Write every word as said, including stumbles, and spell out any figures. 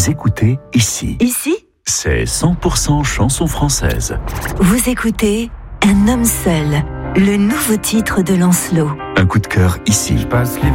Vous écoutez ici. Ici ? C'est cent pour cent chanson française. Vous écoutez Un homme seul, le nouveau titre de Lancelot. Un coup de cœur ici.